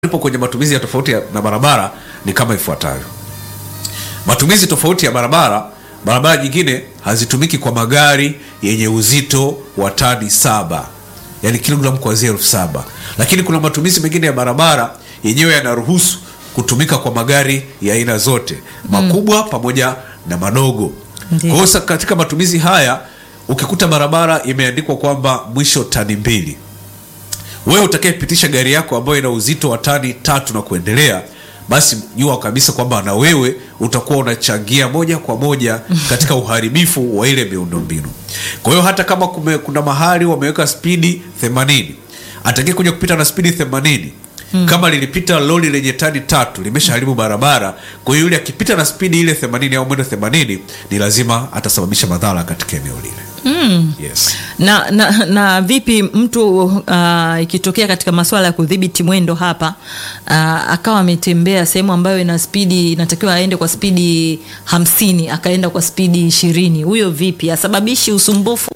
Ndipo kwenye matumizi ya tofauti na barabara ni kama ifuatavyo. Matumizi tofauti ya barabara nyingine hazitumiki kwa magari yenye uzito wa tani 7, yani kilogramu kuanzia 7,000. Lakini kuna matumizi mengine ya barabara yenyewe yanaruhusu kutumika kwa magari ya aina zote, makubwa pamoja na madogo. Kwa hiyo katika matumizi haya ukikuta barabara imeandikwa kwamba mwisho tani 2, wewe utakayepitisha gari yako ambayo ina uzito wa tani 3 na kuendelea, basi jua kabisa kwamba na wewe utakuwa unachangia moja kwa moja katika uharibifu wa ile miundombinu. Kwa hiyo hata kama kuna mahali wameweka spidi 80, atakaye kuja kupita na spidi 80, kama lilipita lori lenye tani 3 limeshaharibu barabara, kwa hiyo yule akipita na spidi ile 80 au mwendo 80 ni lazima atasababisha madhara katika eneo lile. Yes. Na vipi mtu ikitokea katika masuala ya kudhibiti mwendo hapa, akawa ametembea sehemu ambayo ina spidi inatakiwa aende kwa spidi 50 akaenda kwa spidi 20, huyo vipi asababishi usumbufu?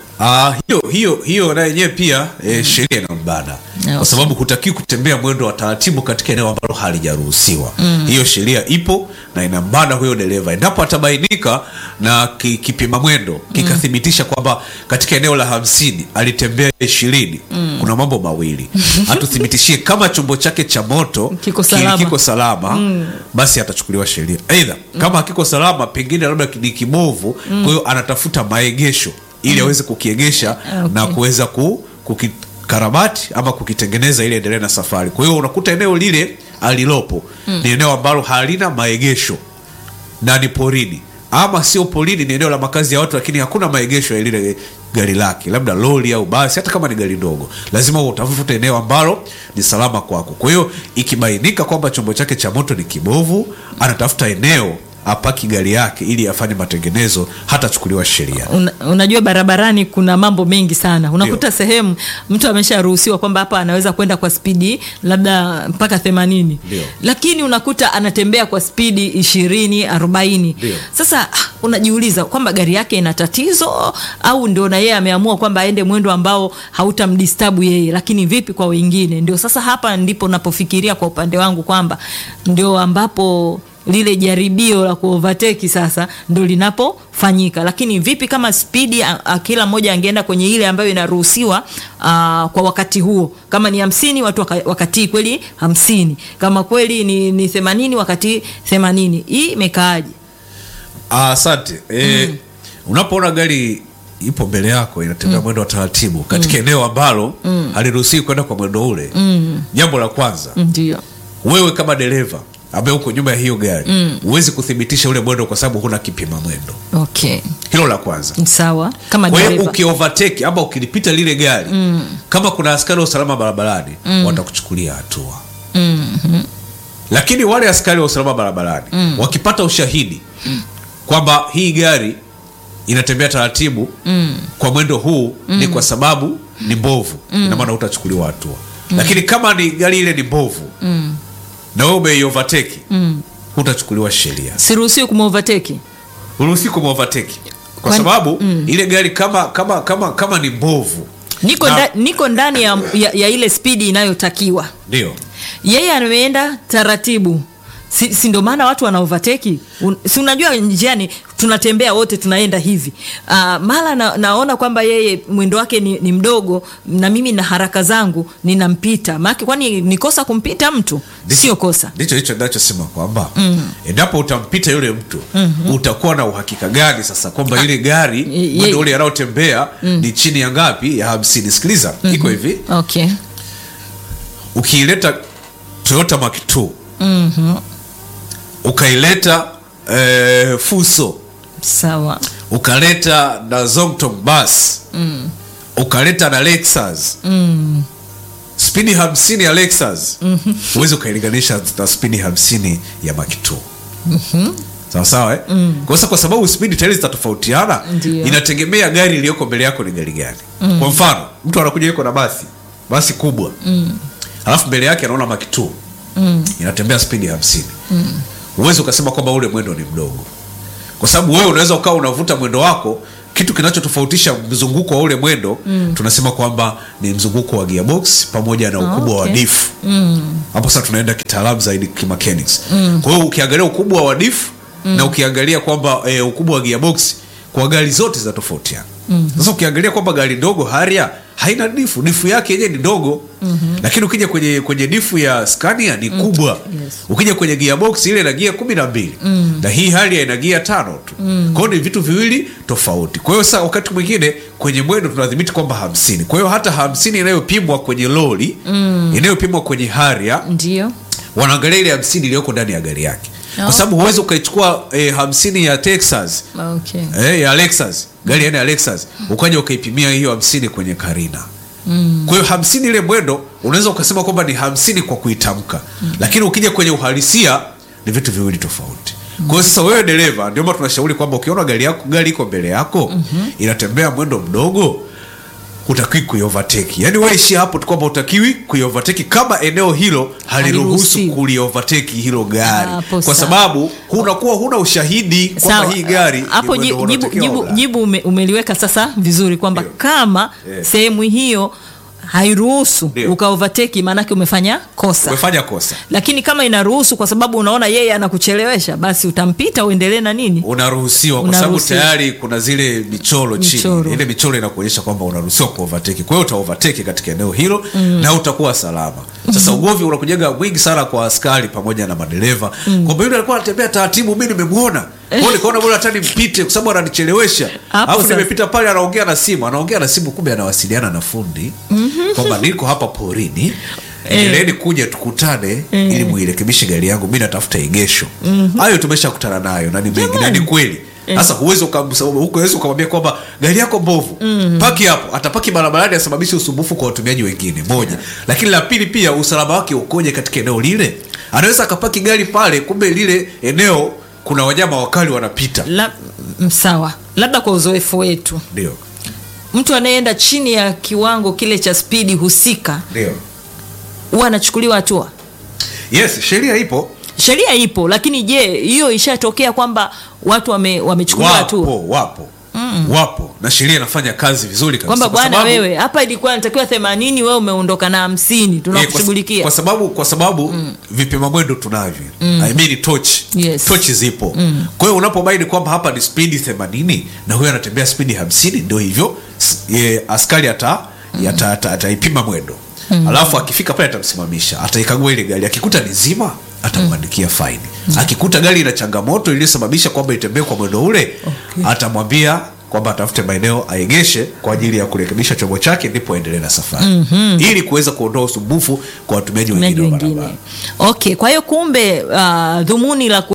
Hiyo na yenyewe pia sheria inambana. Kwa sababu hutaki kutembea mwendo wa taratibu katika eneo ambalo halijaruhusiwa. Hiyo sheria ipo na inambana huyo dereva. Endapo atabainika na kipima mwendo kikathibitisha kwamba katika eneo la 50 alitembea 20, kuna mambo mawili. Atuthibitishie kama chombo chake cha moto kiko salama, basi atachukuliwa sheria. Aidha kama hakiko salama, pengine labda ni kibovu, kwa hiyo anatafuta maegesho ili aweze kukiegesha na kuweza kukikarabati ama kukitengeneza ili endelee na safari. Kwa hiyo unakuta eneo lile alilopo ni eneo ambalo halina maegesho na ni porini, ama sio porini, ni eneo la makazi ya watu, lakini hakuna maegesho ya lile gari lake, labda lori au basi, hata kama ni gari ndogo, lazima utafute eneo ambalo ni salama kwako. Kwa hiyo ikibainika kwamba chombo chake cha moto ni kibovu, anatafuta eneo apaki gari yake ili afanye matengenezo, hata chukuliwa sheria. Unajua barabarani kuna mambo mengi sana. Unakuta sehemu mtu amesharuhusiwa kwamba hapa anaweza kwenda kwa spidi labda mpaka 80. Lakini unakuta anatembea kwa spidi 20, 40. Sasa unajiuliza kwamba gari yake ina tatizo au ndio na yeye ameamua kwamba aende mwendo ambao hautamdisturb yeye, lakini vipi kwa wengine? Ndio sasa hapa ndipo napofikiria kwa upande wangu kwamba ndio ambapo lile jaribio la kuovertake sasa ndo linapofanyika. Lakini vipi kama spidi kila mmoja angeenda kwenye ile ambayo inaruhusiwa kwa wakati huo? Kama ni 50 watu wakati kweli 50, kama kweli ni 80 wakati 80. Hii imekaaje? Asante. Unapoona gari ipo mbele yako inatembea mwendo wa taratibu katika eneo ambalo haliruhusiwi kwenda kwa mwendo ule, jambo la kwanza, ndio wewe kama dereva ambaye uko nyuma ya hiyo gari huwezi kuthibitisha ule mwendo kwa sababu huna kipima mwendo. Okay. Hilo la kwanza. Sawa. Kama dereva, dereva ukiovertake ama ukilipita lile gari, kama kuna askari wa usalama barabarani, watakuchukulia hatua. Lakini wale askari wa usalama barabarani wakipata ushahidi kwamba hii gari inatembea taratibu kwa mwendo huu ni kwa sababu ni mbovu, ina maana utachukuliwa hatua. Lakini kama ni gari ile ni mbovu na wewe umeovertake, hutachukuliwa sheria. Siruhusiwi kumovertake. Uruhusiwi kumovertake kwa sababu ile gari kama ni mbovu, niko ndani ya ile spidi inayotakiwa. Ndio. Yeye ameenda taratibu. Si ndio maana watu wana overtake. Si unajua njiani tunatembea wote tunaenda hivi. Mara naona kwamba yeye mwendo wake ni mdogo na mimi na haraka zangu ninampita. Maana kwani nikosa kumpita mtu? Sio kosa. Ndicho ninachosema kwamba endapo utampita yule mtu, utakuwa na uhakika gani sasa kwamba ile gari mwendo ule anaotembea ni chini ya ngapi? Ya 50. Sikiliza, iko hivi. Okay. Ukiileta Toyota Mark 2, ukaileta Fuso, sawa, ukaleta na Zongtong bus, ukaleta na Lexus, spidi 50 ya Lexus huwezi ukailinganisha na spidi 50 ya Mark 2. Sawa kwa sababu spidi tayari zitatofautiana. Inategemea gari iliyoko mbele yako ni gari gani. Kwa mfano mtu anakuja yuko na basi kubwa, alafu mbele yake anaona Mark 2 inatembea spidi 50. Uwezo ukasema kwamba ule mwendo ni mdogo, kwa sababu wewe unaweza ukawa unavuta mwendo wako kitu kinachotofautisha mzunguko wa ule mwendo tunasema kwamba ni mzunguko wa gearbox pamoja na ukubwa wa diff. Hapo sasa tunaenda kitaalamu zaidi kimechanics. Kwa hiyo ukiangalia ukubwa wa diff na ukiangalia kwamba ukubwa wa gearbox kwa gari zote zinatofautiana. Sasa ukiangalia kwamba gari ndogo Harrier haina diff yake yenyewe ni ndogo. Lakini ukija kwenye diff ya Scania ni kubwa. Yes. Ukija kwenye gearbox ile ina gia 12 na hii Harrier ina gia 5 tu. Kwa hiyo ni vitu viwili tofauti. Kwa hiyo sasa wakati mwingine kwenye mwendo tunadhibiti kwamba 50. Kwa hiyo hata 50 inayopimwa kwenye lori, inayopimwa kwenye Harrier, ndio wanaangalia ile 50 iliyoko ndani ya gari yake. Kwa sababu huwezi ukaichukua 50 ya Texas, ya Lexus, gari ya Lexus, ukaja ukaipimia hiyo 50 kwenye Carina. Kwa hiyo 50 ile mwendo unaweza ukasema kwamba ni 50 kwa kuitamka. Lakini ukija kwenye uhalisia ni vitu viwili tofauti. Kwa hiyo sasa wewe dereva, ndio maana tunashauri kwamba ukiona gari iko mbele yako inatembea mwendo mdogo, hutakiwi kuiovertake. Yaani wewe ishi hapo tu kwamba hutakiwi kuiovertake kama eneo hilo haliruhusu kuliovertake hilo gari. Kwa sababu huna ushahidi kwamba hii gari hapo. Jibu umeliweka sasa vizuri kwamba kama sehemu hiyo hairuhusu ukaovertake, maana yake umefanya kosa. Lakini kama inaruhusu kwa sababu unaona yeye anakuchelewesha, basi utampita uendelee na nini, unaruhusiwa kwa sababu tayari kuna zile michoro chini. Ile michoro inakuonyesha kwamba unaruhusiwa kuovertake. Kwa hiyo utaovertake katika eneo hilo na utakuwa salama. Sasa ugovi unakujenga mwingi sana kwa askari pamoja na madereva. Kwamba yule alikuwa anatembea taratibu, mimi nimemuona. Kwa hiyo nikaona bora hata nimpite kwa sababu ananichelewesha. Alafu nimepita pale anaongea na simu, kumbe anawasiliana na fundi. Kwamba niko hapa porini, endeleeni kuja tukutane ili muirekebishe gari yangu, mimi natafuta egesho. Hayo tumeshakutana nayo na ni mengi na ni kweli. Sasa huwezi ukamwambia kwamba gari yako mbovu, paki hapo. Atapaki barabarani asababishe usumbufu kwa watumiaji wengine, moja. Lakini la pili pia usalama wake ukoje katika eneo lile? Anaweza akapaki gari pale, kumbe lile eneo kuna wanyama wakali wanapita. Sawa. Labda kwa uzoefu wetu, ndio mtu anayeenda chini ya kiwango kile cha spidi husika, ndio huwa anachukuliwa hatua. Yes, sheria ipo, lakini je, hiyo ishatokea kwamba watu wamechukuliwa hatua? Wapo na sheria inafanya kazi vizuri kabisa. Kwamba bwana wewe hapa ilikuwa inatakiwa 80, wewe umeondoka na 50, tunakushughulikia. Kwa sababu vipima mwendo tunavyo. I mean torch zipo. Kwa hiyo unapobaini kwamba hapa ni speed 80 na huyo anatembea speed 50, ndio hivyo askari ataipima mwendo. Alafu akifika pale atamsimamisha, ataikagua ile gari, akikuta ni zima atamwandikia faini. Akikuta gari ina changamoto iliyosababisha kwamba itembee kwa mwendo ule, atamwambia kwamba atafute maeneo aegeshe kwa ajili ya kurekebisha chombo chake, ndipo aendelee na safari. Ili kuweza kuondoa usumbufu kwa watumiaji wengine wa barabara. Okay, kwa hiyo kumbe dhumuni la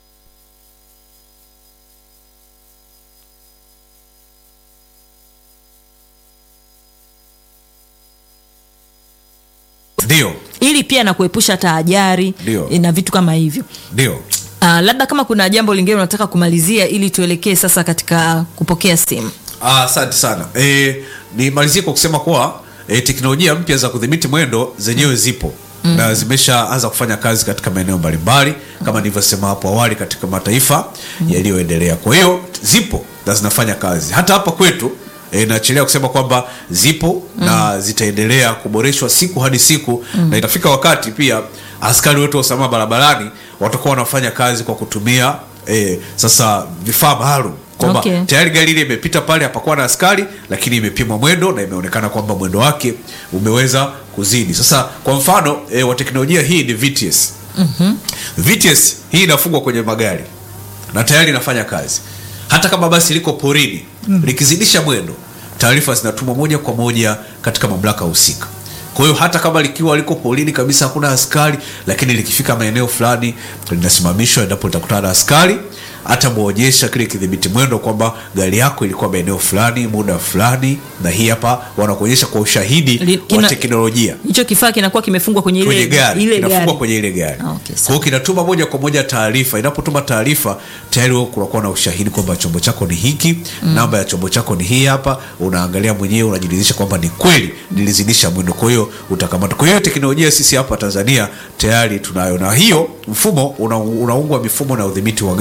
ndio ili pia na kuepusha tahajari na vitu kama hivyo. Ndio. Labda kama kuna jambo lingine unataka kumalizia ili tuelekee sasa katika kupokea simu. Asante sana. Nimalizie kwa kusema kwa teknolojia mpya za kudhibiti mwendo zenyewe zipo na zimeshaanza kufanya kazi katika maeneo mbalimbali kama nilivyosema hapo awali katika mataifa yaliyoendelea. Kwa hiyo zipo na zinafanya kazi. Hata hapa kwetu nachelea kusema kwamba zipo na zitaendelea kuboreshwa siku hadi siku na itafika wakati pia askari wetu wa usalama barabarani watakuwa wanafanya kazi kwa kutumia sasa vifaa maalum kwamba tayari gari ile imepita pale hapakuwa na askari, lakini imepimwa mwendo na imeonekana kwamba mwendo wake umeweza kuzidi. Sasa kwa mfano wa teknolojia hii ni VTS. VTS hii inafungwa kwenye magari na tayari inafanya kazi. Hata kama basi liko porini likizidisha mwendo, taarifa zinatumwa moja kwa moja katika mamlaka husika. Kwa hiyo hata kama likiwa liko porini kabisa hakuna askari, lakini likifika maeneo fulani linasimamishwa, endapo litakutana na askari atamuonyesha kile kidhibiti mwendo kwamba gari yako ilikuwa maeneo fulani muda fulani, na hii hapa wanakuonyesha kwa ushahidi wa teknolojia. Hicho kifaa kinakuwa kimefungwa kwenye ile gari. Kinafungwa kwenye ile gari. Kwa hiyo kinatuma moja kwa moja taarifa. Inapotuma taarifa tayari wewe kunakuwa na ushahidi kwamba chombo chako ni hiki, namba ya chombo chako ni hii hapa, unaangalia mwenyewe unajiridhisha kwamba ni kweli nilizidisha mwendo. Kwa hiyo utakamata. Kwa hiyo teknolojia sisi hapa Tanzania tayari tunayo, na hiyo mfumo unaungwa mifumo na udhibiti wa gari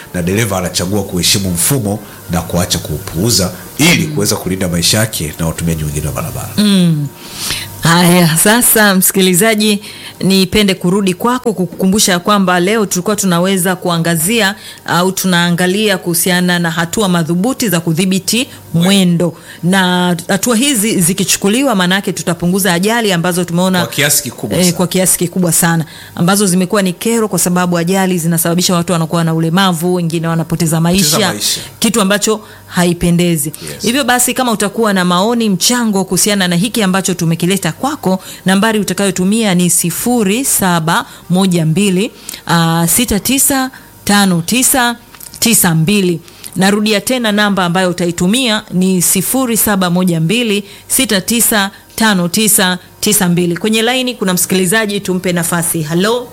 na dereva anachagua kuheshimu mfumo na kuacha kuupuuza ili kuweza kulinda maisha yake na watumiaji wengine wa barabara. Haya, sasa msikilizaji, nipende kurudi kwako kukukumbusha kwamba leo tulikuwa tunaweza kuangazia au tunaangalia kuhusiana na hatua madhubuti za kudhibiti mwendo, na hatua hizi zikichukuliwa maana yake tutapunguza ajali ambazo tumeona kwa kiasi kikubwa sana ambazo zimekuwa ni kero, kwa sababu ajali zinasababisha watu wanakuwa na ulemavu, wengine wanapoteza maisha, kitu ambacho haipendezi. Hivyo basi, kama utakuwa na maoni, mchango kuhusiana na hiki ambacho tumekileta kwako, nambari utakayotumia ni 0712695992. Narudia tena, namba ambayo utaitumia ni 0712695992. Kwenye laini kuna msikilizaji, tumpe nafasi. Hello.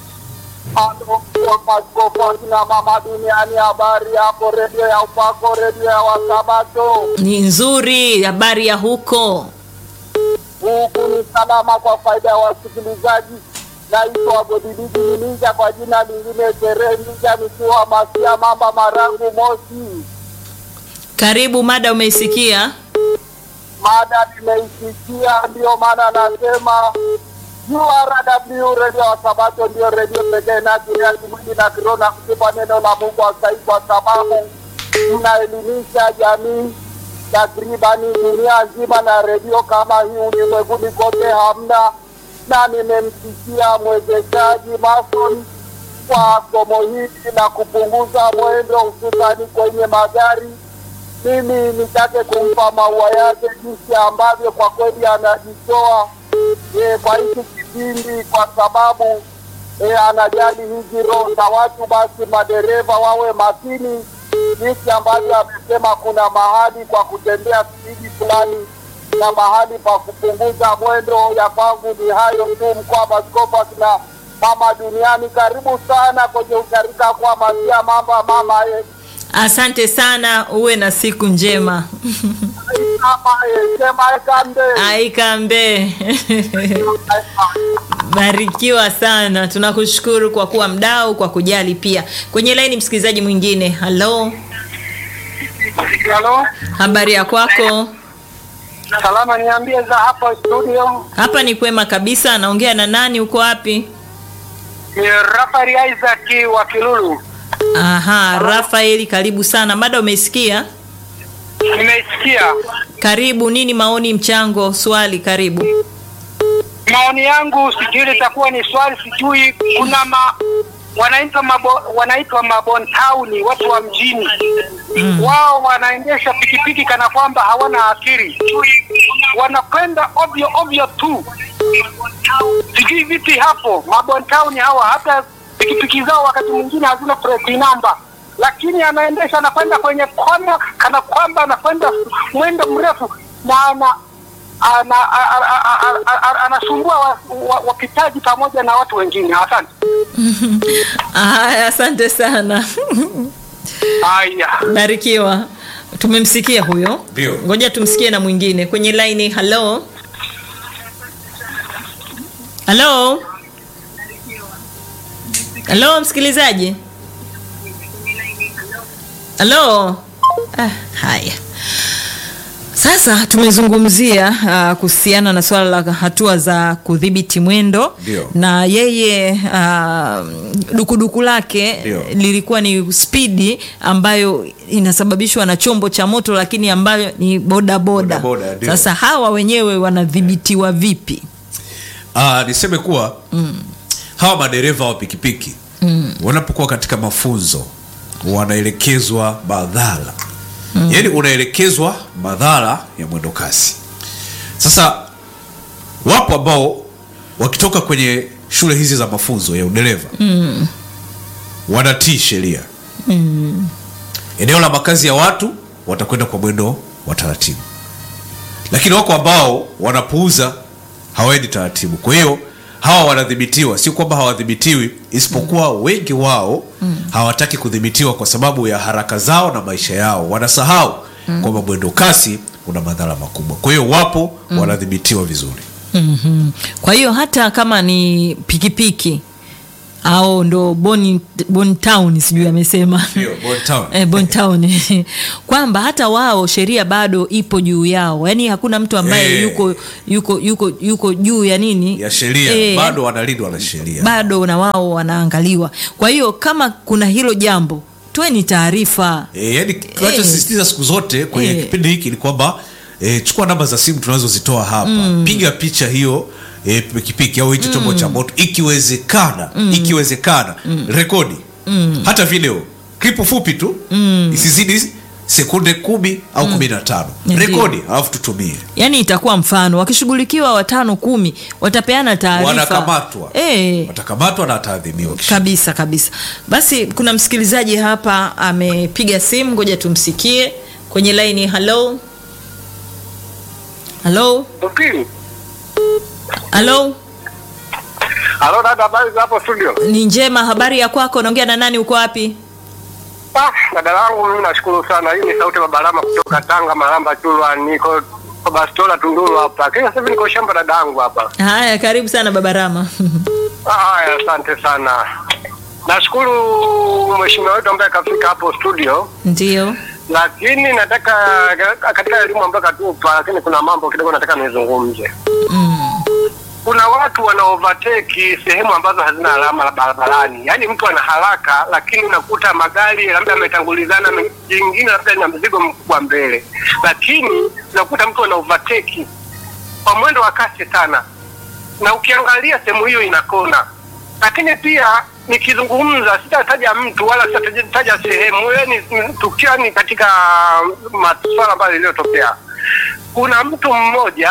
Na mama duniani, habari hapo redio ya Upako, redio ya Wasabato? Ni nzuri, habari ya huko? Huku ni salama kwa faida ya wasikilizaji. Naitwa Godididi Ninja, kwa jina lingine Tere Ninja, nikiwa Masia Mamba Marangu Mosi. Karibu, mada umeisikia? Mada nimeisikia, ndio maana nasema URW redio ya Sabato ndio redio pekee na kiasi mwingi na kirona kutupa neno la Mungu asai, kwa sababu tunaelimisha jamii takribani dunia nzima, na redio kama hii ulimwenguni kote hamna. Na nimemsikia mwezeshaji Mason kwa somo hili la kupunguza mwendo hususani kwenye magari. Mimi nitake kumpa maua yake jinsi ambavyo kwa kweli anajitoa kwa hiki kipindi, kwa sababu anajali hizi roho za watu. Basi madereva wawe makini jinsi ambavyo amesema kuna mahali kwa kutembea spidi fulani na mahali pa kupunguza mwendo. Ya kwangu ni hayo tu, mkoa Maskopa na mama duniani. Karibu sana kwenye usharika kwa Masia Mamba mama. Asante sana, uwe na siku njema. Aikambe. Barikiwa sana, tunakushukuru kwa kuwa mdau, kwa kujali pia. Kwenye line msikilizaji mwingine. Hello. Hello. Habari ya kwako? Salama, niambie za hapa studio. Hapa ni kwema kabisa. Naongea na nani, uko wapi? Ni Rafael Isaac wa Kilulu. Aha, Rafael, karibu sana. Mada umeisikia? Nimeisikia. Karibu, nini maoni, mchango, swali? Karibu. Maoni yangu sijui itakuwa ni swali, sijui kuna wanaitwa mabontauni, watu wa mjini. Wao wanaendesha pikipiki kana kwamba hawana akili. Wanakwenda ovyo tu. Sijui vipi hapo mabontauni hawa, hata pikipiki zao wakati mwingine hazina plate number, lakini anaendesha anakwenda kwenye kona kana kwamba anakwenda mwendo mrefu na anasumbua wapitaji pamoja na watu wengine. Asante. Asante sana. Haya. Barikiwa. Tumemsikia huyo. Ndio. Ngoja tumsikie na mwingine kwenye line. Hello. Hello. Hello msikilizaji. Hello. Haya. Sasa tumezungumzia kuhusiana na swala la hatua za kudhibiti mwendo. Dio. Na yeye dukuduku lake lilikuwa ni spidi ambayo inasababishwa na chombo cha moto, lakini ambayo ni bodaboda. Sasa hawa wenyewe wanadhibitiwa vipi? Niseme kuwa hawa madereva wa pikipiki wanapokuwa katika mafunzo wanaelekezwa madhara. Yaani unaelekezwa madhara ya mwendo kasi. Sasa wapo ambao wakitoka kwenye shule hizi za mafunzo ya udereva wanatii sheria. Eneo la makazi ya watu watakwenda kwa mwendo wa taratibu, lakini wako ambao wanapuuza, hawaendi taratibu. Kwa hiyo hawa wanadhibitiwa, sio kwamba hawadhibitiwi, isipokuwa wengi wao hawataki kudhibitiwa kwa sababu ya haraka zao na maisha yao. Wanasahau kwamba mwendo kasi una madhara makubwa. Kwa hiyo wapo wanadhibitiwa vizuri. Kwa hiyo hata kama ni pikipiki au ndo Bon Town sijui amesema. Ndio, Bon Town. Bon Town. Kwamba hata wao sheria bado ipo juu yao. Yaani hakuna mtu ambaye yuko juu ya nini? Ya sheria. Bado wanalindwa na sheria. Bado na wao wanaangaliwa. Kwa hiyo kama kuna hilo jambo, tueni taarifa. Yaani tunachosisitiza siku zote kwenye kipindi hiki ni kwamba chukua namba za simu tunazozitoa hapa. Piga picha hiyo pikipiki au hicho chombo cha moto ikiwezekana rekodi hata video clip fupi tu isizidi sekunde 10 au 15 rekodi alafu tutumie. Yani itakuwa mfano wakishughulikiwa 5-10 watapeana taarifa, watakamatwa na ataadhibiwa kabisa. Basi kuna msikilizaji hapa amepiga simu, ngoja tumsikie kwenye line. Hello. Okay. Hello dada, habari za hapo studio? Ni njema, habari ya kwako? Naongea na nani, uko wapi? Dada yangu mimi nashukuru sana. Hii ni sauti Babalama kutoka Tanga Maramba Chulwa, niko kwa Bastola Tunduru hapa. Kila sasa niko shamba dada yangu hapa. Haya, karibu sana Babarama. Haya, asante sana. Nashukuru mheshimiwa wetu ambaye kafika hapo studio. Ndio. Lakini nataka katika elimu ambayo katupa, lakini kuna mambo kidogo nataka nizungumze. Kuna watu wana overtake sehemu ambazo hazina alama barabarani. Yaani mtu ana haraka lakini unakuta magari labda yametangulizana, mengine labda ina mzigo mkubwa mbele. Lakini unakuta mtu ana overtake kwa mwendo wa kasi sana. Na ukiangalia sehemu hiyo ina kona. Lakini pia nikizungumza sitataja mtu wala sitataja sehemu, yaani tukiani katika masuala ambayo yaliyotokea. Kuna mtu mmoja,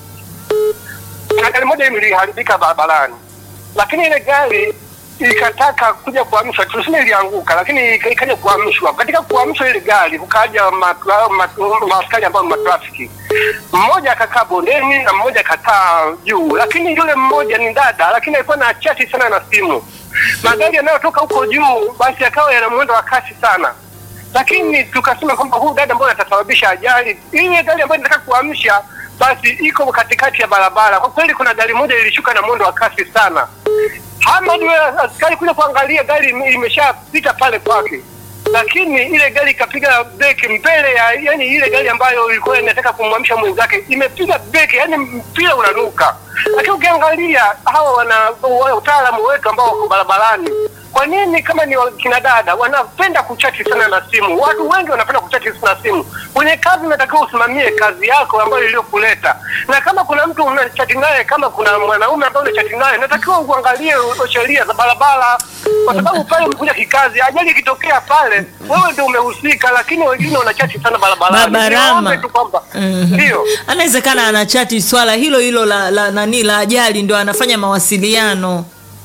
gari moja iliharibika barabarani, lakini ile gari ikataka kuja kuamshwa, tuseme ilianguka, lakini ikaja kuamshwa. Katika kuamshwa ile gari kukaja maaskari ambao ni matrafiki. Mmoja akakaa bondeni na mmoja akakaa juu, lakini yule mmoja ni dada, lakini alikuwa na chati sana na simu. Magari yanayotoka huko juu basi yakawa yana mwendo wa kasi sana. Lakini tukasema kwamba huyu dada mbona atasababisha ajali? Ile gari ambayo inataka kuamsha basi iko katikati ya barabara. Kwa kweli kuna gari moja ilishuka na mwendo wa kasi sana. Hamad askari kuja kuangalia gari imeshapita pale kwake. Lakini ile gari ikapiga breki mbele ya, yani ile gari ambayo ilikuwa inataka kumwamsha mwenzake imepiga breki, yani mpira unaruka. Lakini ukiangalia hawa wana utaalamu wetu ambao wako barabarani, kwa nini kama ni kina dada wanapenda kuchati sana na simu? Watu wengi wanapenda kuchati na simu. Kwenye kazi unatakiwa usimamie kazi yako ambayo iliyokuleta. Na kama kuna mtu unachati naye, kama kuna mwanaume ambaye unachati naye, natakiwa uangalie sheria za barabara. Kwa sababu pale umekuja kikazi, ajali ikitokea pale, wewe ndio umehusika, lakini wengine wanachati sana barabarani. Babarama. Ndio. Anawezekana anachati swala hilo la ajali ndio anafanya mawasiliano.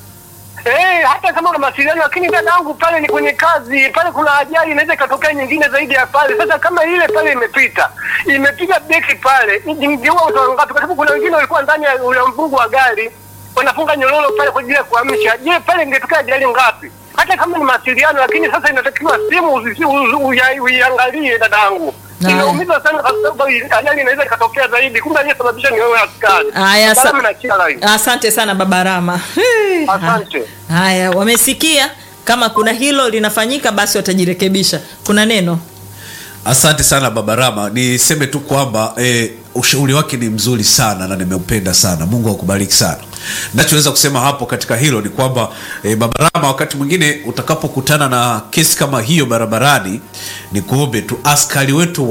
Hata kama una mawasiliano, lakini dadangu pale ni kwenye kazi, pale kuna ajali inaweza ikatokea nyingine zaidi ya pale. Sasa kama ile pale imepiga breki pale, ndio utaangapi, kwa sababu kuna wengine walikuwa ndani ya ule mfungu wa gari wanafunga nyororo pale kwa ajili ya kuamsha. Je, pale ingetokea ajali ngapi? Hata kama ni mawasiliano, lakini sasa inatakiwa simu uiangalie dadangu. Inaumiza sana kwa sababu ajali inaweza ikatokea zaidi. Kumbe aliyesababisha ni wewe askari. Haya, asante sana Babarama. Asante. Haya, wamesikia. Kama kuna hilo linafanyika basi watajirekebisha. Kuna neno? Asante sana Babarama. Niseme tu kwamba ushauri wake ni mzuri sana na nimeupenda sana. Mungu akubariki sana. Nachoweza kusema hapo katika hilo ni kwamba Babarama, wakati mwingine utakapokutana na kesi kama hiyo barabarani, ni kuombe tu askari wetu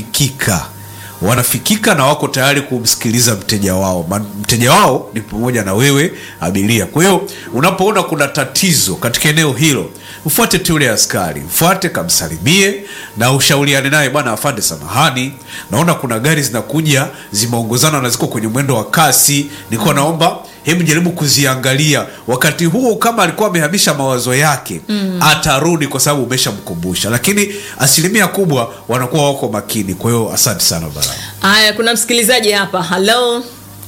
wanafikika na wako tayari kumsikiliza mteja wao. Mteja wao ni pamoja na wewe abiria. Kwa hiyo unapoona kuna tatizo katika eneo hilo, ufuate tu yule askari, ufuate, kamsalimie na ushauriane naye, bwana afande, samahani, naona kuna gari zinakuja zimeongozana na ziko kwenye mwendo wa kasi, nilikuwa naomba hebu jaribu kuziangalia. Wakati huo kama alikuwa amehamisha mawazo yake, atarudi kwa sababu umeshamkumbusha. Lakini asilimia kubwa wanakuwa wako makini. Kwa hiyo asante sana Baraka. Haya, kuna msikilizaji hapa. Hello.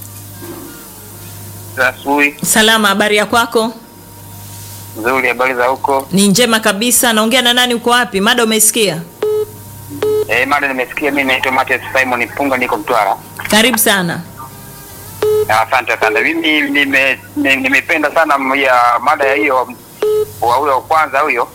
Salama, habari ya kwako? Nzuri, habari za huko? Ni njema kabisa. Naongea na nani, uko wapi? Mada umesikia? Mada nimesikia. Mimi naitwa Matias Simon Punga, niko Mtwara. Karibu sana. Asante sana. Mimi nimependa sana ya mada ya hiyo wa huyo kwanza huyo.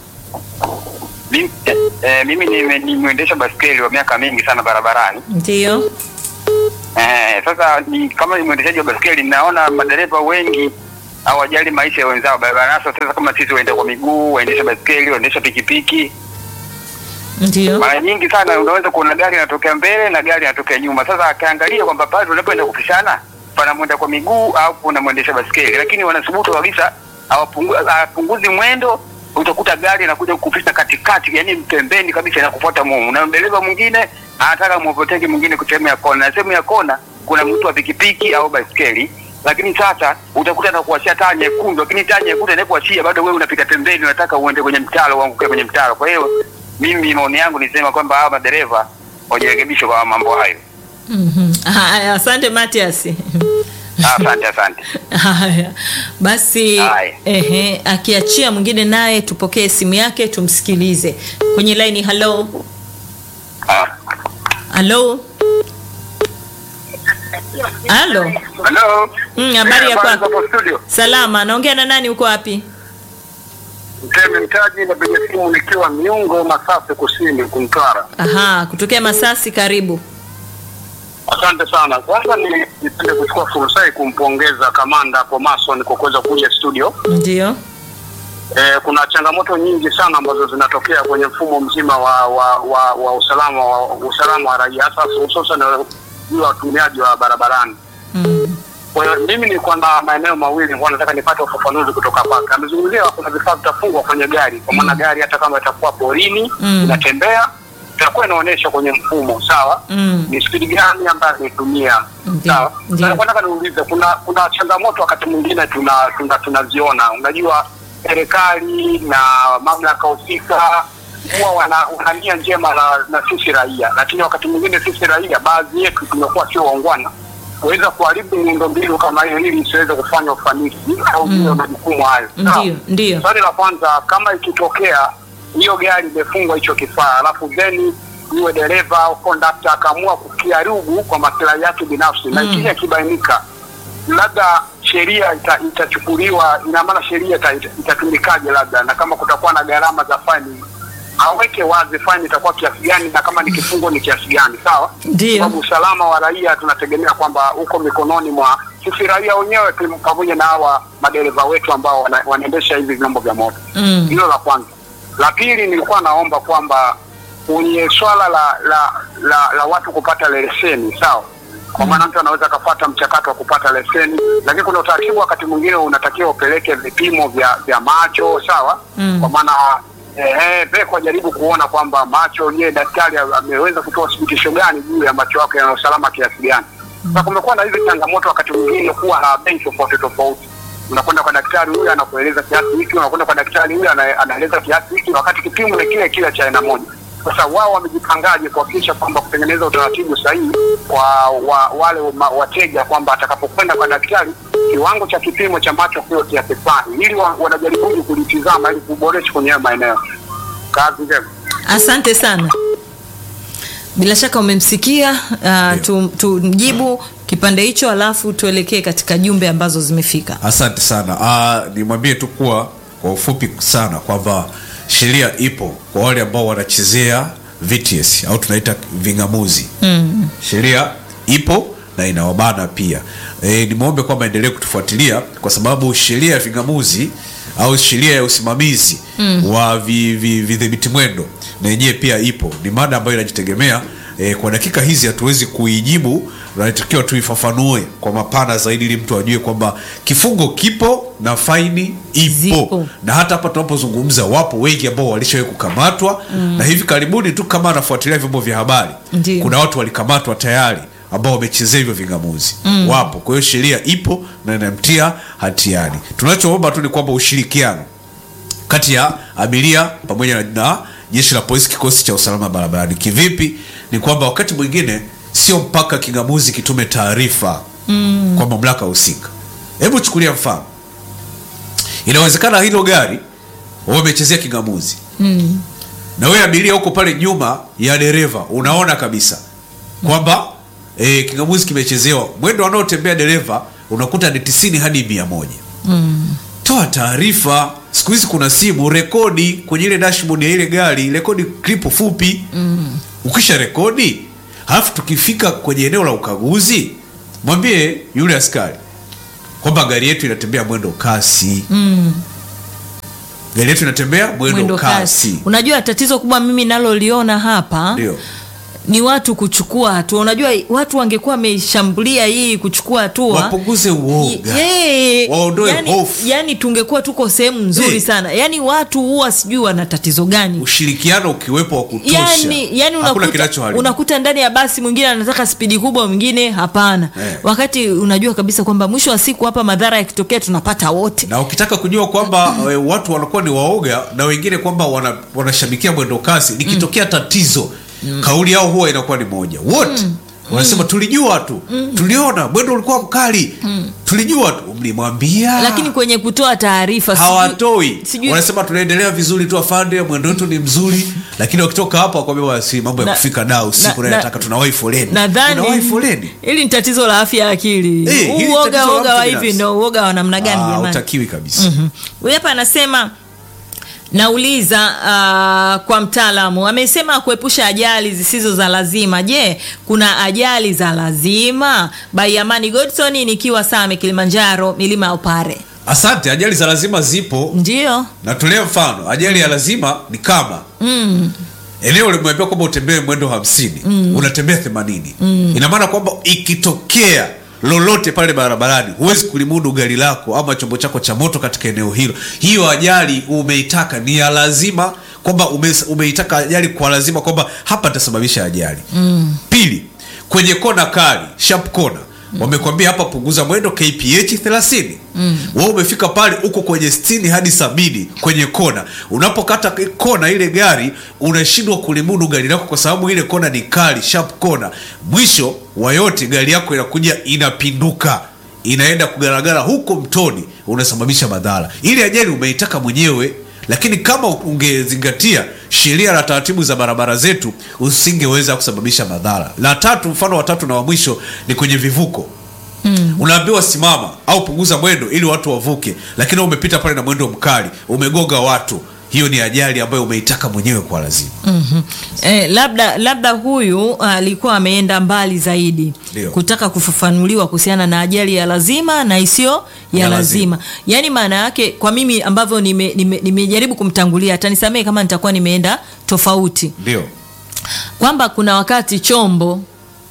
Mimi nimeendesha baskeli wa miaka mingi sana barabarani. Ndio. Sasa kama ni mwendeshaji wa baskeli, naona madereva wengi hawajali maisha ya wenzao barabarani. Sasa kama sisi waende kwa miguu, waendesha baskeli, waendesha pikipiki. Ndio. Mara nyingi sana unaweza kuona gari inatokea mbele na gari inatokea nyuma. Sasa akaangalia kwamba pale unapoenda kupishana pana mwenda kwa miguu au kuna mwendesha baskeli, lakini wanasubutu kabisa hawapunguzi mwendo. Utakuta gari inakuja kukupisha katikati, yani pembeni kabisa, inakufuata mumu. Na dereva mwingine anataka muopoteke mwingine kwa sehemu ya kona. Na sehemu ya kona kuna mtu wa pikipiki au baskeli, lakini sasa utakuta anakuashia taa nyekundu, lakini taa nyekundu inakuashia bado wewe unapita pembeni, unataka uende kwenye mtaro, uanguke kwenye mtaro. Kwa hiyo mimi maoni yangu nisema kwamba hawa madereva wajirekebishe kwa mambo hayo. Asante Matias. Asante. Haya. Basi akiachia mwingine naye tupokee simu yake tumsikilize. Kwenye line, hello. Hello. Hello. Habari ya kwako? Salama. Naongea na nani, uko wapi? Mtemi Mtaji na kwenye simu nikiwa Miungo, Masasi Kusini, Kumtwara. Kutokea Masasi, karibu. Asante sana. Kwanza nipende kuchukua fursa hii kumpongeza Kamanda hapo Mason kwa kuweza kuja studio. Ndio. Kuna changamoto nyingi sana ambazo zinatokea kwenye mfumo mzima wa usalama wa raia, hasa hususan watumiaji wa barabarani. Kwa hiyo mimi nilikuwa na maeneo mawili kwa nataka nipate ufafanuzi kutoka kwake. Amezungumzia kuna vifaa vitafungwa kwenye gari, kwa maana gari hata kama itakuwa porini inatembea itakuwa inaonyesha kwenye mfumo, sawa? Ni speed gani ambayo imetumia, sawa? Na nataka niulize, kuna changamoto wakati mwingine tunaziona. Unajua serikali na mamlaka husika huwa wana nia njema na sisi raia, lakini wakati mwingine sisi raia baadhi yetu tumekuwa sio waungwana kuweza kuharibu miundombinu kama hiyo ili isiweze kufanya ufanisi au hiyo majukumu hayo. Ndio. Swali la kwanza, kama ikitokea hiyo gari imefungwa hicho kifaa, alafu then yule dereva au conductor akaamua kukiharibu kwa maslahi yake binafsi, na kile kibainika, labda sheria itachukuliwa, ina maana sheria itatumikaje labda, na kama kutakuwa na gharama za faini aweke wazi faini itakuwa kiasi gani, na kama ni kifungo ni kiasi gani, sawa? Sababu usalama wa raia tunategemea kwamba uko mikononi mwa sisi raia wenyewe pamoja na hawa madereva wetu ambao wanaendesha hivi vyombo vya moto. Hilo la kwanza. La pili, nilikuwa naomba kwamba kwenye swala la watu kupata leseni, sawa? Kwa maana mtu anaweza kufuata mchakato wa kupata leseni, lakini kuna utaratibu wakati mwingine unatakiwa upeleke vipimo vya macho, sawa? Kwa maana kwa jaribu kuona kwamba macho daktari ameweza kutoa thibitisho gani juu ya macho yake yana usalama kiasi gani. Sasa kumekuwa na hizo changamoto wakati mwingine kuwa na bench tofauti. Unakwenda kwa daktari huyu anakueleza kiasi hiki, unakwenda kwa daktari huyu anaeleza kiasi hiki, wakati kipimo ni kile cha aina moja. Sasa wao wamejipangaje kuhakikisha kwamba kutengeneza utaratibu sahihi kwa wale wateja kwamba atakapokwenda kwa daktari kiwango cha kipimo cha macho kio kiasi fulani, ili wanajaribu kulitizama ili kuboresha kwenye maeneo. Kazi njema. Asante sana. Bila shaka umemsikia, tumjibu kipande hicho alafu tuelekee katika jumbe ambazo zimefika. Asante sana. Nimwambie tu kwa ufupi sana kwamba sheria ipo kwa wale ambao wanachezea VTS au tunaita vingamuzi. Sheria ipo na inawabana pia. Nimuombe kwamba endelee kutufuatilia kwa sababu sheria ya vingamuzi au sheria ya usimamizi wa vidhibiti mwendo na yenyewe pia ipo. Ni mada ambayo inajitegemea. Kwa dakika hizi hatuwezi kuijibu, tunatakiwa tuifafanue kwa mapana zaidi ili mtu ajue kwamba kifungo kipo na faini ipo. Na hata hapa tunapozungumza wapo wengi ambao walishawahi kukamatwa na hivi karibuni tu kama anafuatilia vyombo vya habari kuna watu walikamatwa tayari ambao wamechezea hivyo vingamuzi. Wapo. Kwa hiyo sheria ipo na inamtia hatiani. Tunachoomba tu ni kwamba ushirikiano kati ya abiria pamoja na jeshi la polisi, kikosi cha usalama barabarani. Kivipi? Ni kwamba wakati mwingine sio mpaka kingamuzi kitume taarifa kwa mamlaka husika. Hebu chukulia mfano. Inawezekana hilo gari wamechezea kingamuzi. Na wewe abiria huko pale nyuma ya dereva unaona kabisa kwamba kingamuzi kimechezewa. Mwendo wanaotembea dereva unakuta ni 90 hadi 100. Toa taarifa. Siku hizi kuna simu, rekodi kwenye ile dashboard ya ile gari, rekodi clip fupi. Ukisha rekodi, halafu tukifika kwenye eneo la ukaguzi, mwambie yule askari kwamba gari yetu inatembea mwendo kasi. Gari yetu inatembea mwendo kasi. Unajua tatizo kubwa mimi naloliona hapa, ndio, ni watu kuchukua hatua. Unajua watu wangekuwa wameshambulia hii kuchukua hatua, wapunguze uoga, waondoe hofu. Yani tungekuwa tuko sehemu nzuri sana. Yani watu huwa sijui wana tatizo gani. Ushirikiano ukiwepo wa kutosha, yani unakuta ndani ya basi mwingine anataka spidi kubwa, mwingine hapana. Wakati unajua kabisa kwamba mwisho wa siku hapa madhara yakitokea tunapata wote. Na ukitaka kujua kwamba watu wanakuwa ni waoga na wengine kwamba wanashabikia mwendo kasi, nikitokea tatizo kauli yao huwa inakuwa ni moja. Wote wanasema tulijua tu, tuliona mwendo ulikuwa mkali, tulijua tu. Mlimwambia? Lakini kwenye kutoa taarifa hawatoi. Wanasema tunaendelea vizuri tu afande, mwendo wetu ni mzuri. Lakini wakitoka hapo wakwambia basi mambo ya kufika dao usiku na nataka tunawahi foleni. Tunawahi foleni. Hili ni tatizo la afya ya akili. Uoga wa hivi ndio uoga wa namna gani jamani? Hutakiwi kabisa. Huyu hapa anasema, nauliza kwa mtaalamu, amesema kuepusha ajali zisizo za lazima. Je, kuna ajali za lazima? By Amani Godson, nikiwa Same Kilimanjaro, milima ya Upare. Asante. Ajali za lazima zipo. Ndio. Natolea mfano. Ajali ya lazima ni kama eneo limeambiwa kwamba utembee mwendo 50, unatembea 80. Ina maana kwamba ikitokea lolote pale barabarani, huwezi kulimudu gari lako ama chombo chako cha moto katika eneo hilo. Hiyo ajali umeitaka ni ya lazima, kwamba umeitaka ajali kwa lazima, kwamba hapa itasababisha ajali. Pili, kwenye kona kali, sharp kona, wamekwambia hapa punguza mwendo kph 30. Wewe umefika pale uko kwenye 60 hadi 70 kwenye kona. Unapokata kona ile gari unashindwa kulimudu gari lako kwa sababu ile kona ni kali, sharp kona. Mwisho wa yote gari yako inakuja inapinduka, inaenda kugaragara huko mtoni, unasababisha madhara. Ile ajali umeitaka mwenyewe, lakini kama ungezingatia sheria na taratibu za barabara zetu usingeweza kusababisha madhara. La tatu, mfano wa tatu na wa mwisho, ni kwenye vivuko. Unaambiwa simama au punguza mwendo ili watu wavuke, lakini umepita pale na mwendo mkali, umegonga watu. Hiyo ni ajali ambayo umeitaka mwenyewe kwa lazima. Labda huyu alikuwa ameenda mbali zaidi. Dio. Kutaka kufafanuliwa kuhusiana na ajali ya lazima na isiyo ya lazima. Yaani maana yake kwa mimi ambavyo nimejaribu kumtangulia, atanisamehe kama nitakuwa nimeenda tofauti. Ndio. Kwamba kuna wakati chombo,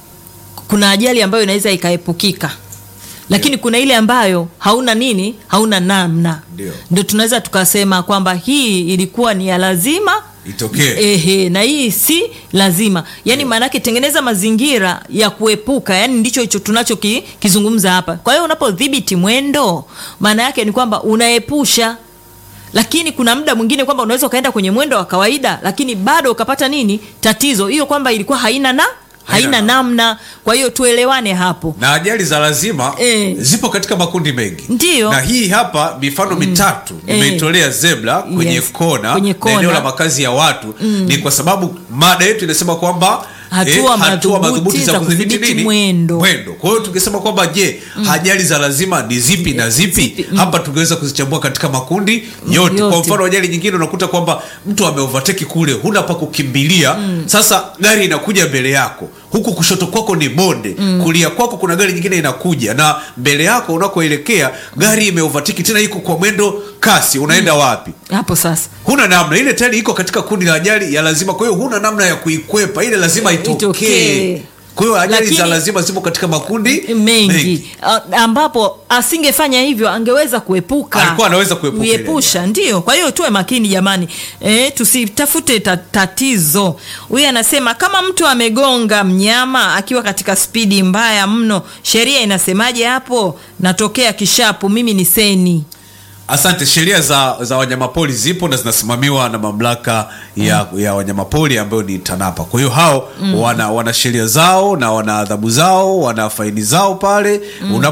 kuna ajali ambayo inaweza ikaepukika, lakini kuna ile ambayo hauna namna. Ndio tunaweza tukasema kwamba hii ilikuwa ni ya lazima itokee, na hii si lazima. Yani maana yake tengeneza mazingira ya kuepuka. Yani ndicho hicho tunachokizungumza hapa. Kwa hiyo unapodhibiti mwendo, maana yake ni kwamba unaepusha. Lakini kuna muda mwingine kwamba unaweza kaenda kwenye mwendo wa kawaida, lakini bado ukapata tatizo. Hiyo kwamba ilikuwa haina namna. Kwa hiyo tuelewane hapo. Na ajali za lazima zipo katika makundi mengi. Ndiyo. Na hii hapa mifano mitatu nimeitolea zebra kwenye kona, na eneo la makazi ya watu. Ni kwa sababu mada yetu inasema kwamba hatua madhubuti za kudhibiti mwendo. Kwa hiyo tukisema kwamba ajali za lazima ni zipi na zipi, hapa tungeweza kuzichambua katika makundi yote. Kwa mfano ajali nyingine unakuta kwamba mtu ameovertake kule, huna pa kukimbilia. Sasa gari inakuja mbele yako, huku kushoto kwako ni bonde, kulia kwako kuna gari nyingine inakuja, na mbele yako unakoelekea gari imeovertake tena, iko kwa mwendo kasi. Unaenda wapi hapo sasa? Huna namna. Ile tayari iko katika kundi la ajali ya lazima, kwa hiyo huna namna ya kuikwepa. Ile lazima itokee. Kwa hiyo ajali za lazima zipo katika makundi mengi. Ambapo asingefanya hivyo angeweza kuepuka. Alikuwa anaweza kuepusha. Ndio. Kwa hiyo tuwe makini jamani. Tusitafute tatizo. Huyu anasema kama mtu amegonga mnyama akiwa katika spidi mbaya mno, sheria inasemaje hapo? Natokea Kishapu, mimi ni Seni. Asante. Sheria za wanyamapori zipo na zinasimamiwa na mamlaka ya wanyamapori ambayo ni TANAPA. Kwa hiyo hao wana sheria zao na wana adhabu zao, wana faini zao pale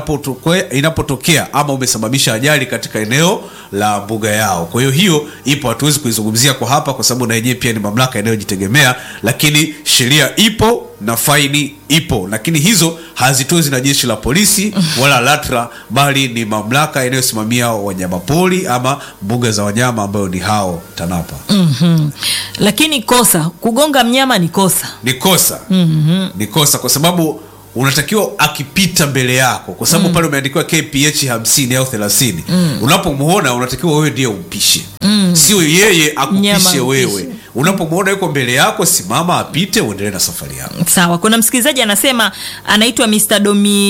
inapotokea ama umesababisha ajali katika eneo la mbuga yao. Kwa hiyo ipo, hatuwezi kuizungumzia kwa hapa kwa sababu na yenyewe pia ni mamlaka inayojitegemea, lakini sheria ipo na faini ipo, lakini hizo hazitozi na jeshi la polisi wala LATRA, bali ni mamlaka inayosimamia wanyamapori ama mbuga za wanyama ambayo ni hao TANAPA. Lakini kosa kugonga mnyama ni kosa, ni kosa kwa sababu unatakiwa akipita mbele yako, kwa sababu pale umeandikiwa KPH 50 au 30. Unapomuona unatakiwa wewe ndiye umpishe, sio yeye akupishe wewe. Unapomuona yuko mbele yako, simama apite, uendelee na safari yako. Sawa. Kuna msikilizaji anasema anaitwa Mr.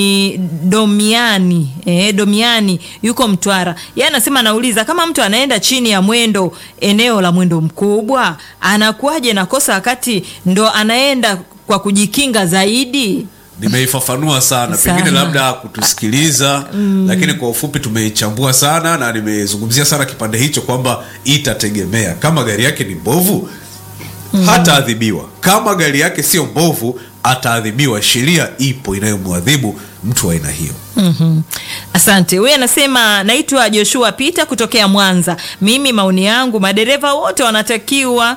Domiani yuko Mtwara. Yeye anasema, anauliza kama mtu anaenda chini ya mwendo, eneo la mwendo mkubwa, anakuaje na kosa wakati ndo anaenda kwa kujikinga zaidi? Nimeifafanua sana. Pengine labda kutusikiliza, lakini kwa ufupi tumeichambua sana na nimezungumzia sana kipande hicho kwamba itategemea. Kama gari yake ni mbovu, hataadhibiwa. Kama gari yake sio mbovu, ataadhibiwa. Sheria ipo inayomwadhibu mtu wa aina hiyo. Asante. Wewe anasema, naitwa Joshua Peter kutokea Mwanza. Mimi maoni yangu, madereva wote wanatakiwa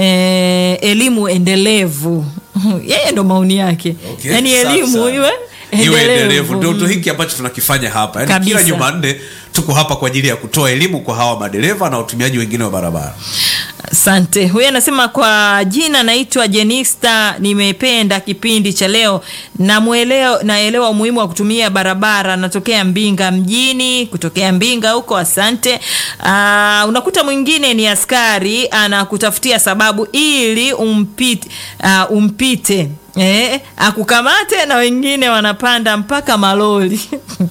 elimu endelevu. Yeye ndo maoni yake. Okay, yani elimu iwe endelevu. Ndio hiki ambacho tunakifanya hapa. Yani kila Jumanne tuko hapa kwa ajili ya kutoa elimu kwa hawa madereva na watumiaji wengine wa barabara. Asante. Huyu anasema, kwa jina naitwa Jenista, nimependa kipindi cha leo, naelewa umuhimu wa kutumia barabara, natokea Mbinga mjini, kutokea Mbinga huko. Asante. Unakuta mwingine ni askari anakutafutia sababu ili umpite akukamate, na wengine wanapanda mpaka maloli.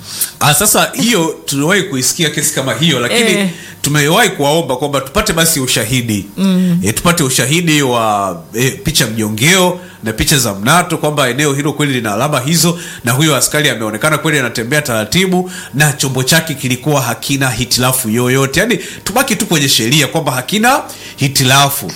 Sasa hiyo tuliwahi kuisikia kesi kama hiyo, lakini tumewahi kuwaomba kwamba tupate basi ushahidi. Tupate ushahidi wa picha mjongeo na picha za mnato kwamba eneo hilo kweli lina alama hizo, na huyo askari ameonekana kweli anatembea taratibu na chombo chake kilikuwa hakina hitilafu yoyote. Yani tubaki tu kwenye sheria kwamba hakina hitilafu.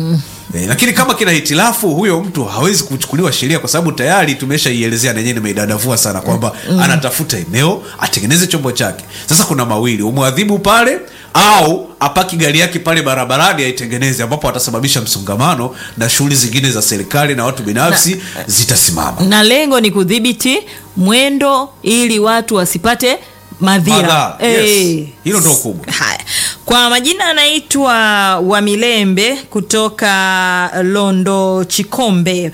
Lakini kama kina hitilafu, huyo mtu hawezi kuchukuliwa sheria, kwa sababu tayari tumeshaielezea na yenyewe nimeidadavua sana kwamba anatafuta eneo atengeneze chombo chake. Sasa kuna mawili, umwadhibu pale au apaki gari yake pale barabarani aitengeneze, ambapo atasababisha msongamano na shughuli zingine za serikali na watu binafsi zitasimama. Na lengo ni kudhibiti mwendo ili watu wasipate madhara. Yes. Hilo ndio kubwa. Haya. Kwa majina anaitwa Wamilembe kutoka Londo Chikombe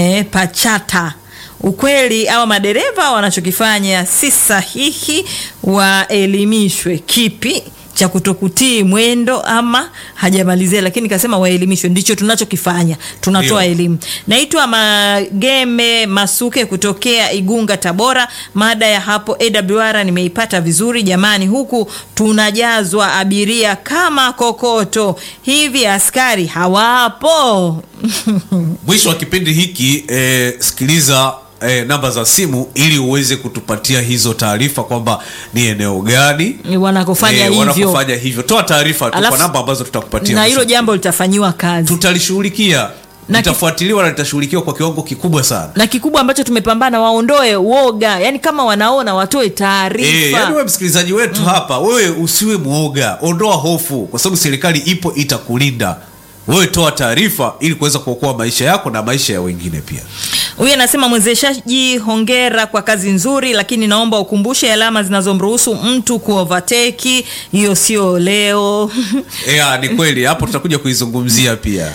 Pachata. Ukweli au madereva wanachokifanya si sahihi, waelimishwe. Kipi cha kutokutii mwendo ama hajamalizia, lakini kasema waelimishwe. Ndicho tunachokifanya, tunatoa elimu. Naitwa Mageme Masuke kutokea Igunga Tabora. Mada ya hapo AWR nimeipata vizuri jamani, huku tunajazwa abiria kama kokoto hivi, askari hawapo. Mwisho wa kipindi hiki sikiliza namba za simu ili uweze kutupatia hizo taarifa kwamba ni eneo gani wanakofanya hivyo. Toa taarifa tu kwa namba ambazo tutakupatia, na hilo jambo litafanyiwa kazi, tutalishughulikia, litafuatiliwa na litashughulikiwa kwa kiwango kikubwa sana. Na kikubwa ambacho tumepambana, waondoe uoga. Yani kama wanaona watoe taarifa. Yani wewe msikilizaji wetu hapa, wewe usiwe muoga, ondoa hofu, kwa sababu serikali ipo itakulinda. Wewe toa taarifa ili kuweza kuokoa maisha yako na maisha ya wengine pia. Huyu anasema, mwezeshaji, hongera kwa kazi nzuri, lakini naomba ukumbushe alama zinazomruhusu mtu kuovertake. Hiyo sio leo. Ni kweli, hapo tutakuja kuizungumzia pia.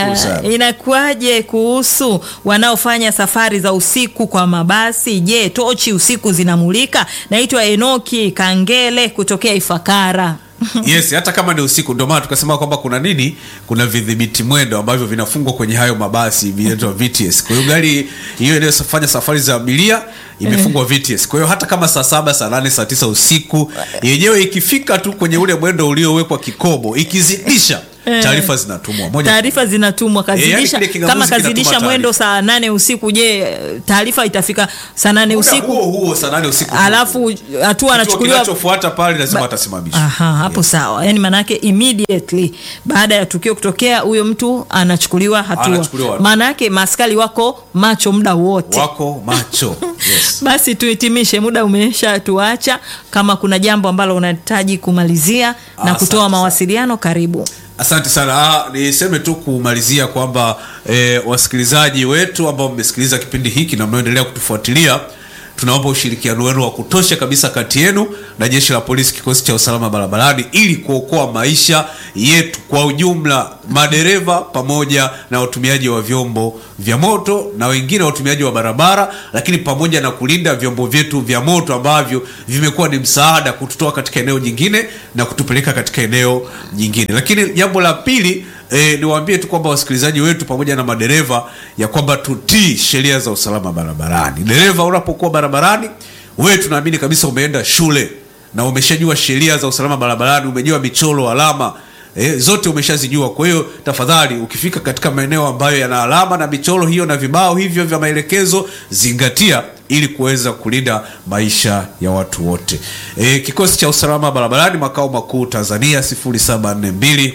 Inakuaje kuhusu wanaofanya safari za usiku kwa mabasi? Je, tochi usiku zinamulika? Naitwa Enoki Kangele kutokea Ifakara. Yes, hata kama ni usiku. Ndio maana tukasema kwamba kuna vidhibiti mwendo ambavyo vinafungwa kwenye hayo mabasi vinaitwa VTS. Kwa hiyo gari hiyo inayofanya safari za abiria imefungwa VTS. Kwa hiyo hata kama saa 7, saa 8, saa 9 usiku, yenyewe ikifika tu kwenye ule mwendo uliowekwa kikomo, ikizidisha taarifa zinatumwa taarifa zinatumwa kazidisha. Kama kazidisha mwendo saa 8 usiku, je, taarifa itafika saa 8 usiku huo saa 8 usiku, alafu hatua anachukuliwa, kinachofuata pale lazima atasimamishwa. Hapo sawa. Yani maana yake immediately baada ya tukio kutokea, huyo mtu anachukuliwa hatua. Maana yake maaskari wako macho muda wote, wako macho. Yes. Basi tuhitimishe, muda umesha tuacha. Kama kuna jambo ambalo unahitaji kumalizia na kutoa mawasiliano, karibu. Asante sana. Niseme tu kumalizia kwamba wasikilizaji wetu ambao mmesikiliza kipindi hiki na mnaendelea kutufuatilia, tunaomba ushirikiano wenu wa kutosha kabisa kati yenu na Jeshi la Polisi, kikosi cha usalama barabarani, ili kuokoa maisha yetu kwa ujumla, madereva pamoja na watumiaji wa vyombo vya moto na wengine watumiaji wa barabara, lakini pamoja na kulinda vyombo vyetu vya moto ambavyo vimekuwa ni msaada kututoa katika eneo jingine na kutupeleka katika eneo jingine. Lakini jambo la pili, niwaambie tu kwamba wasikilizaji wetu pamoja na madereva ya kwamba tutii sheria za usalama barabarani. Dereva, unapokuwa barabarani, wewe tunaamini kabisa umeenda shule na umeshajua sheria za usalama barabarani, umejua michoro, alama, zote umeshazijua. Kwa hiyo tafadhali, ukifika katika maeneo ambayo yana alama na michoro hiyo na vibao hivyo vya maelekezo, zingatia ili kuweza kulinda maisha ya watu wote. Kikosi cha usalama barabarani makao makuu Tanzania 0742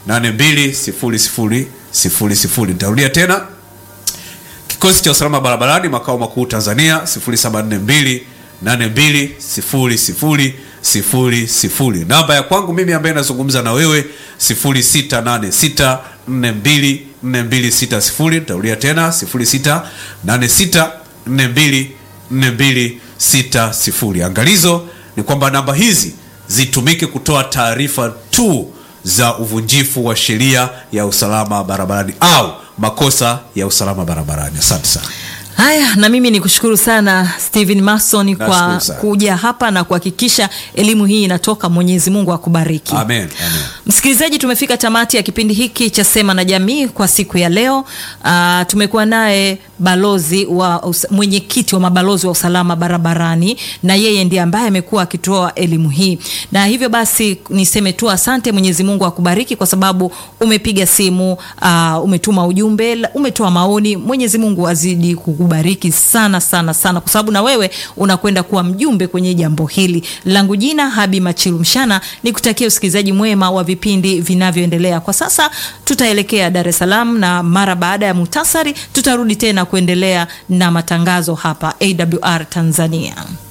820000. Nitarudia tena, kikosi cha usalama barabarani makao makuu Tanzania 0742 820000. Namba ya kwangu mimi ambaye nazungumza na wewe 0686424260. Nitarudia tena 0686424260. Angalizo ni kwamba namba hizi zitumike kutoa taarifa tu za uvunjifu wa sheria ya usalama barabarani au makosa ya usalama barabarani. Asante sana. Haya, na mimi nikushukuru sana Steven Mason kwa kuja hapa na kuhakikisha elimu hii inatoka. Mwenyezi Mungu akubariki. Amen. Amen. Msikilizaji, tumefika tamati ya kipindi hiki cha Sema na Jamii kwa siku ya leo. Tumekuwa naye mwenyekiti wa mabalozi wa usalama barabarani, na yeye ndiye ambaye amekuwa akitoa elimu hii. Na hivyo basi niseme tu asante. Mwenyezi Mungu akubariki kwa sababu umepiga simu, umetuma ujumbe, umetoa maoni. Mwenyezi Mungu azidi kukubariki sana sana sana, kwa sababu na wewe unakwenda kuwa mjumbe kwenye jambo hili. Langu jina Habi Machilu Mshana, nikutakia usikilizaji mwema wa vipindi vinavyoendelea. Kwa sasa tutaelekea Dar es Salaam, na mara baada ya muhtasari tutarudi tena kuendelea na matangazo hapa AWR Tanzania.